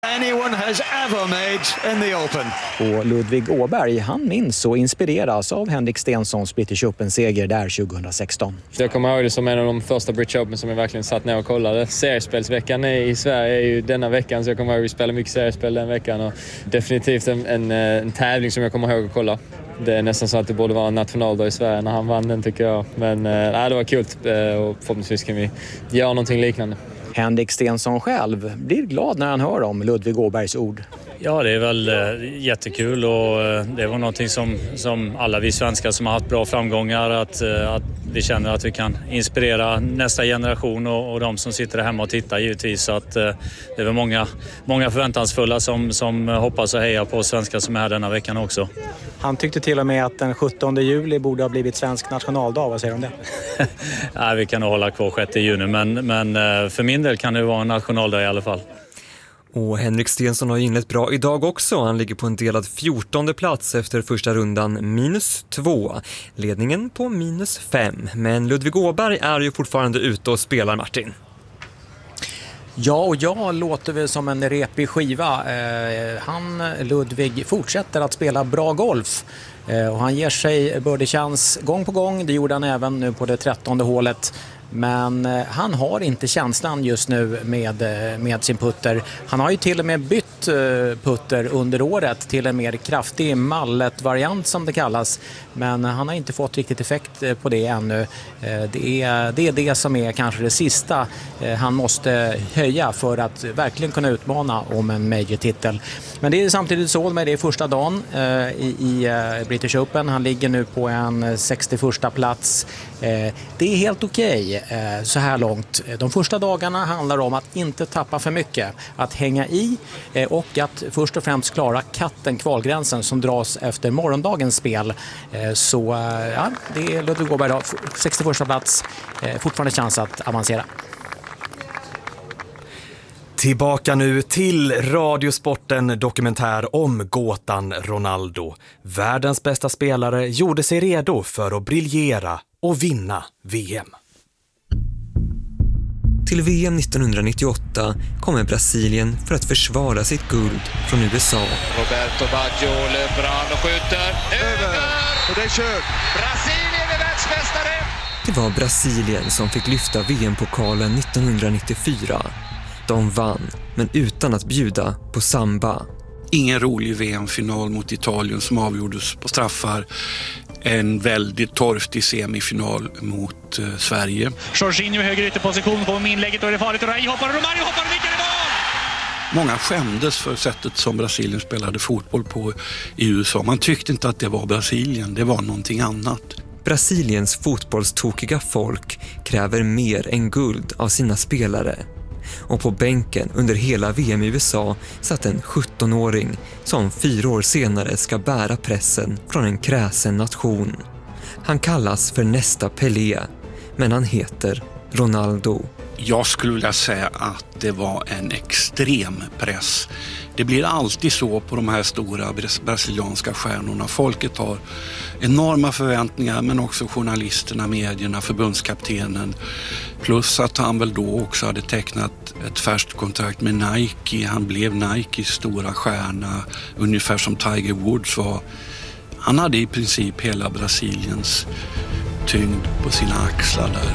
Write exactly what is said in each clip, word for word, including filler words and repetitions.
anyone has ever made in the Open. Och Ludvig Åberg, han minns och inspireras av Henrik Stenssons British Open-seger där tjugohundrasexton. Jag kommer ihåg det som en av de första British Open som jag verkligen satt ner och kollade. Seriespelsveckan i Sverige är ju denna veckan, så jag kommer ihåg att vi spelade mycket seriespel den veckan. Och definitivt en, en, en tävling som jag kommer ihåg att kolla. Det är nästan så att det borde vara en nationaldag i Sverige när han vann den, tycker jag. Men äh, det var kul och förhoppningsvis kan vi göra någonting liknande. Henrik Stensson själv blir glad när han hör om Ludvig Åbergs ord. Ja, det är väl eh, jättekul och eh, det var någonting som, som alla vi svenskar som har haft bra framgångar, att, eh, att vi känner att vi kan inspirera nästa generation och, och de som sitter hemma och tittar givetvis. Så att, eh, det är väl många, många förväntansfulla som, som hoppas och hejar på svenskar som är här denna veckan också. Han tyckte till och med att den sjuttonde juli borde ha blivit svensk nationaldag. Vad säger du om det? Nej, vi kan nog hålla kvar sjätte juni, men, men eh, för min del kan det vara en nationaldag i alla fall. Och Henrik Stensson har inlett bra idag också. Han ligger på en delad fjortonde plats efter första rundan, minus två. Ledningen på minus fem. Men Ludvig Åberg är ju fortfarande ute och spelar, Martin. Ja, och jag låter väl som en repig skiva. Eh, han, Ludvig, fortsätter att spela bra golf. Eh, och han ger sig birdie-chans gång på gång. Det gjorde han även nu på det trettonde hålet. Men eh, han har inte känslan just nu med, med sin putter. Han har ju till och med bytt eh, putter under året till en mer kraftig mallet-variant som det kallas. Men han har inte fått riktigt effekt på det ännu. Eh, det, är, det är det som är kanske det sista eh, han måste höja för att verkligen kunna utmana om en major-titel. Men det är samtidigt så med det första dagen eh, i, i eh, British Open. Han ligger nu på en sextioförsta plats. Eh, det är helt okej. Okay. Så här långt. De första dagarna handlar om att inte tappa för mycket, att hänga i och att först och främst klara katten kvalgränsen som dras efter morgondagens spel. Så ja, det är Ludvig Åberg då, sextioförsta plats, fortfarande chans att avancera. Tillbaka nu till Radiosporten dokumentär om gåtan Ronaldo. Världens bästa spelare gjorde sig redo för att briljera och vinna V M. Till V M nittonhundranittioåtta kommer Brasilien för att försvara sitt guld från U S A. Roberto Baggio löper an och skjuter över. Och det är kört. Brasilien är världsmästare. Det var Brasilien som fick lyfta V M-pokalen nittonhundranittiofyra. De vann, men utan att bjuda på samba. Ingen rolig V M-final mot Italien som avgjordes på straffar. En väldigt torftig semifinal mot uh, Sverige. Jorginho höger ytterposition på inlägget och är det farligt. Och Rai hoppar och Romario hoppar och nickar i mål! Många skämdes för sättet som Brasilien spelade fotboll på i U S A. Man tyckte inte att det var Brasilien, det var någonting annat. Brasiliens fotbollstokiga folk kräver mer än guld av sina spelare. Och på bänken under hela V M i U S A satt en sjuttonåring som fyra år senare ska bära pressen från en kräsen nation. Han kallas för nästa Pelé, men han heter Ronaldo. Jag skulle vilja säga att det var en extrem press. Det blir alltid så på de här stora brasilianska stjärnorna. Folket har enorma förväntningar, men också journalisterna, medierna, förbundskaptenen. Plus att han väl då också hade tecknat ett färskt kontrakt med Nike. Han blev Nikes stora stjärna, ungefär som Tiger Woods var. Han hade i princip hela Brasiliens tyngd på sina axlar där.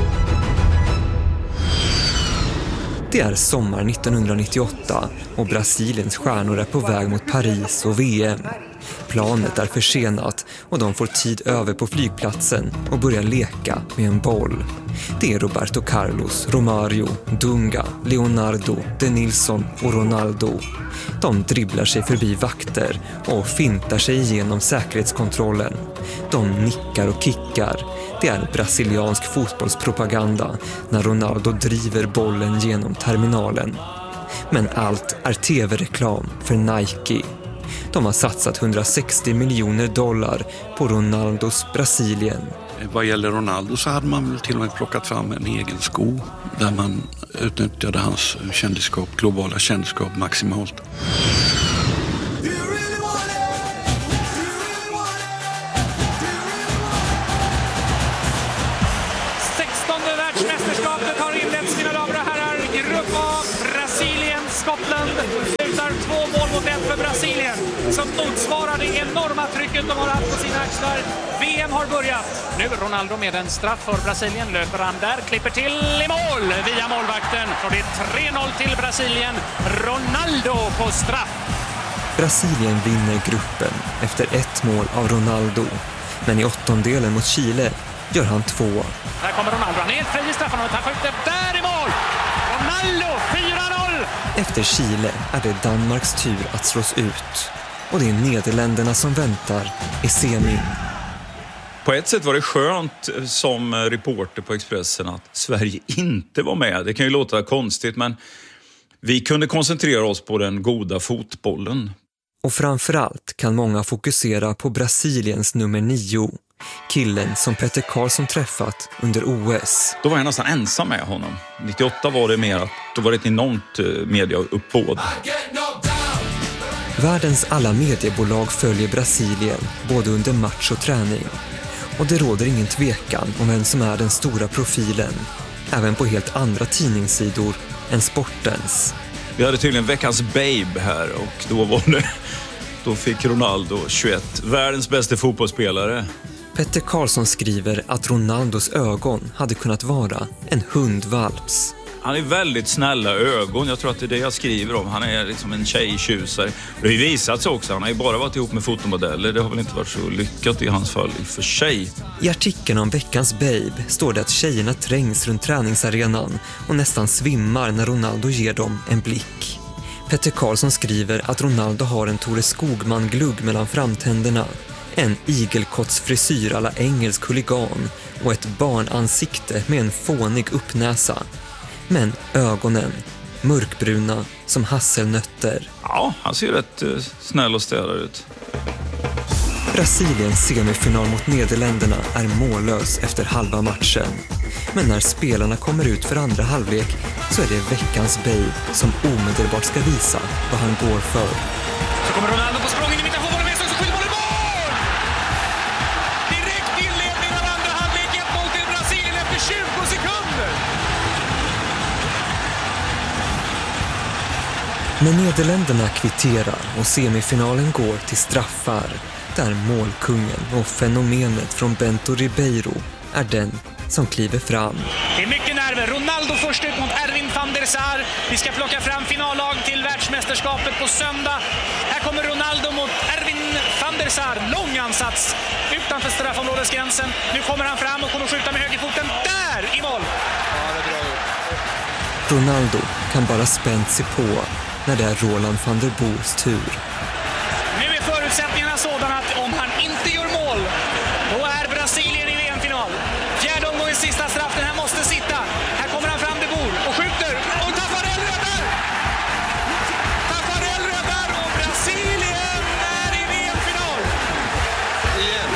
Det är sommar nittonhundranittioåtta och Brasiliens stjärnor är på väg mot Paris och V M. Planet är försenat och de får tid över på flygplatsen och börjar leka med en boll. Det är Roberto Carlos, Romario, Dunga, Leonardo, De Nilsson och Ronaldo. De dribblar sig förbi vakter och fintar sig igenom säkerhetskontrollen. De nickar och kickar. Det är brasiliansk fotbollspropaganda när Ronaldo driver bollen genom terminalen. Men allt är tv-reklam för Nike. De har satsat hundrasextio miljoner dollar på Ronaldos Brasilien. Vad gäller Ronaldo så hade man väl till och med plockat fram en egen sko där man utnyttjade hans kändisskap, globala kändisskap maximalt. sextonde världsmästerskapet har inletts, mina damer och herrar. Grupp A, Brasilien, Skottland. slutar två mål mot ett för Brasilien som motsvarar det enorma trycket de har haft på sina axlar. V M har börjat. Nu Ronaldo med en straff för Brasilien. Löper han där, klipper till i mål via målvakten. Och det är tre noll till Brasilien. Ronaldo på straff. Brasilien vinner gruppen efter ett mål av Ronaldo. Men i åttondelen mot Chile gör han två. Här kommer Ronaldo. Han är fri i straffområdet. Han skjuter där i mål. Ronaldo, fyra noll. Efter Chile är det Danmarks tur att slås ut. Och det är Nederländerna som väntar i semin. På ett sätt var det skönt som reporter på Expressen att Sverige inte var med. Det kan ju låta konstigt, men vi kunde koncentrera oss på den goda fotbollen. Och framförallt kan många fokusera på Brasiliens nummer nio. Killen som Petter Karlsson träffat under O S. Då var jag nästan ensam med honom. nittioåtta var det mer att då var det ett enormt mediauppbåd. Världens alla mediebolag följer Brasilien både under match och träning. Och det råder ingen tvekan om vem som är den stora profilen. Även på helt andra tidningssidor än sportens. Vi hade tydligen veckans babe här och då var det, då fick Ronaldo tjugoett, världens bästa fotbollsspelare. Petter Karlsson skriver att Ronaldos ögon hade kunnat vara en hundvalps. Han är väldigt snälla ögon, jag tror att det är det jag skriver om. Han är liksom en tjejtjusare. Det har ju visat sig också, han har ju bara varit ihop med fotomodeller. Det har väl inte varit så lyckat i hans fall i för sig. I artikeln om veckans babe står det att tjejerna trängs runt träningsarenan och nästan svimmar när Ronaldo ger dem en blick. Petter Karlsson skriver att Ronaldo har en Tore Skogman-glugg mellan framtänderna, en igelkottsfrisyr alla engelsk huligan och ett barnansikte med en fånig uppnäsa. Men ögonen, mörkbruna som hasselnötter. Ja, han ser rätt eh, snäll och städad ut. Brasiliens semifinal mot Nederländerna är mållös efter halva matchen. Men när spelarna kommer ut för andra halvlek så är det veckans babe som omedelbart ska visa vad han går för. Så kommer Ronaldo på språng in i mitten, får bollen med sig och så skjuter bollen i mål! Direkt inledning av andra halvlek, ett noll till Brasilien efter tjugo sekunder! När Nederländerna kvitterar och semifinalen går till straffar, där målkungen och fenomenet från Bento Ribeiro är den som kliver fram. Det är mycket nerver. Ronaldo först ut mot Erwin van der Sar. Vi ska plocka fram finallag till världsmästerskapet på söndag. Här kommer Ronaldo mot Erwin van der Sar. Lång ansats utanför straffområdesgränsen. Nu kommer han fram och kommer skjuta med högerfoten. Där i mål! Ja, det är bra gjort. Ronaldo kan bara spänt sig på när det är Roland van der Boers tur. Nu är förutsättningarna sådana att om han inte gör mål, då är Brasilien i V M-final. Fjärde omgångens sista straff, den här måste sitta. Här kommer han fram de Boer och skjuter. Och Taffarel räddar! Taffarel räddar och Brasilien är i V M-final. Igen.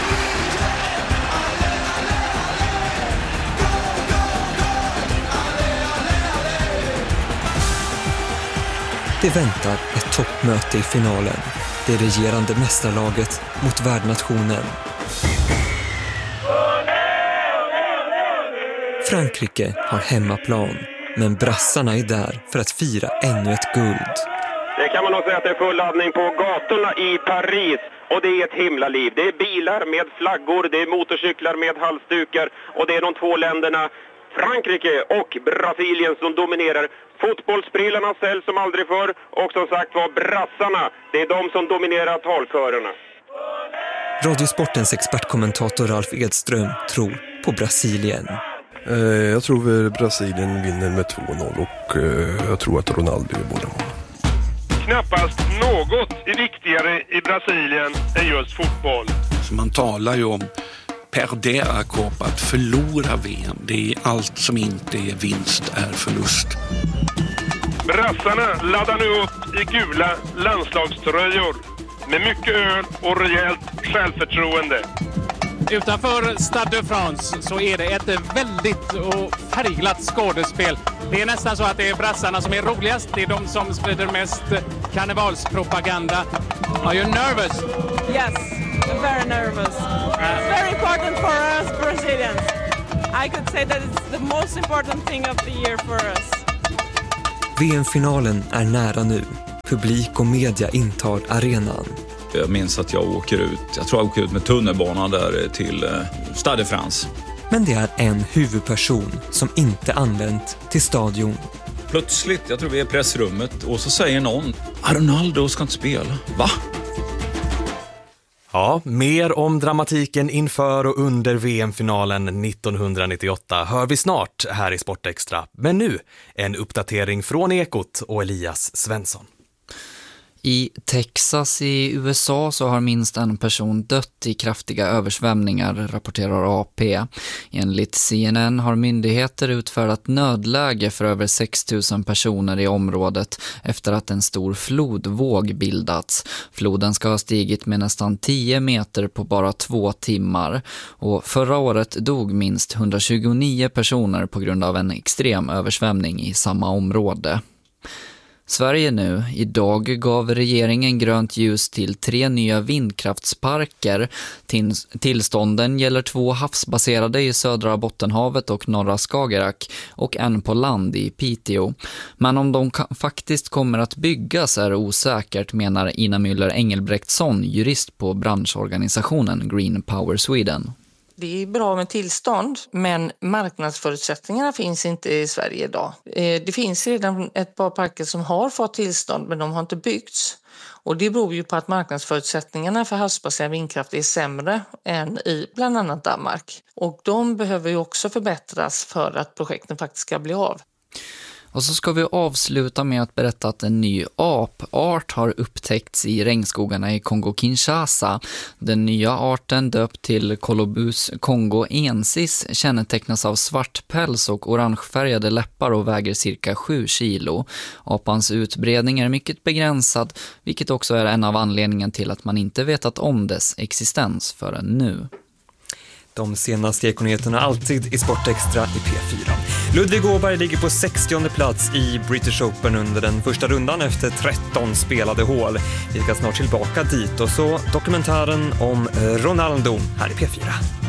Det väntar ett toppmöte i finalen. Det regerande mästarlaget mot värdnationen. Frankrike har hemmaplan, men brassarna är där för att fira ännu ett guld. Det kan man nog säga att det är full laddning på gatorna i Paris. Och det är ett himla liv. Det är bilar med flaggor, det är motorcyklar med halsdukar. Och det är de två länderna, Frankrike och Brasilien, som dominerar. Fotbollsbrillorna säljs som aldrig förr. Och som sagt var, brassarna, det är de som dominerar talkörerna. Radiosportens expertkommentator Ralf Edström tror på Brasilien. Jag tror att Brasilien vinner med två noll och jag tror att Ronaldo är båda mål. Knappast något är viktigare i Brasilien än just fotboll. Så man talar ju om perdera Copa, att förlora V M. Det är allt som inte är vinst är förlust. Brassarna laddar nu upp i gula landslagströjor med mycket öl och rejält självförtroende. Utanför Stade de France så är det ett väldigt och färgglatt skådespel. Det är nästan så att det är brassarna som är roligast. Det är de som sprider mest karnevalspropaganda. Are you nervous? Yes, very nervous. It's very important for us Brazilians. I could say that it's the most important thing of the year for us. V M-finalen är nära nu Publik och media intar arenan. Jag minns att jag åker ut, jag tror jag åker ut med tunnelbanan där till Stade de France. Men det är en huvudperson som inte anlänt till stadion. Plötsligt, jag tror vi är i pressrummet, och så säger någon: Ronaldo ska inte spela. Va? Ja, mer om dramatiken inför och under V M-finalen nittonhundranittioåtta hör vi snart här i Sportextra. Men nu en uppdatering från Ekot och Elias Svensson. I Texas i U S A så har minst en person dött i kraftiga översvämningar, rapporterar A P. Enligt C N N har myndigheter utfärdat nödläge för över sex tusen personer i området efter att en stor flodvåg bildats. Floden ska ha stigit med nästan tio meter på bara två timmar. Och förra året dog minst hundratjugonio personer på grund av en extrem översvämning i samma område. Sverige nu. Idag gav regeringen grönt ljus till tre nya vindkraftsparker. Tillstånden gäller två havsbaserade i södra Bottenhavet och norra Skagerrak och en på land i Piteå. Men om de faktiskt kommer att byggas är osäkert, menar Ina Müller Engelbrektsson, jurist på branschorganisationen Green Power Sweden. Det är bra med tillstånd, men marknadsförutsättningarna finns inte i Sverige idag. Det finns redan ett par parker som har fått tillstånd, men de har inte byggts. Och det beror ju på att marknadsförutsättningarna för havsbaserad vindkraft är sämre än i bland annat Danmark. Och de behöver ju också förbättras för att projekten faktiskt ska bli av. Och så ska vi avsluta med att berätta att en ny apart har upptäckts i regnskogarna i Kongo-Kinshasa. Den nya arten, döpt till Colobus congoensis, kännetecknas av svart päls och orangefärgade läppar och väger cirka sju kilo. Apans utbredning är mycket begränsad, vilket också är en av anledningen till att man inte vetat om dess existens förrän nu. De senaste ekonyheterna alltid i Sportextra i P fyra. Ludvig Åberg ligger på sextionde plats i British Open under den första rundan efter tretton spelade hål. Vi ska snart tillbaka dit, och så dokumentären om Ronaldo här i P fyra.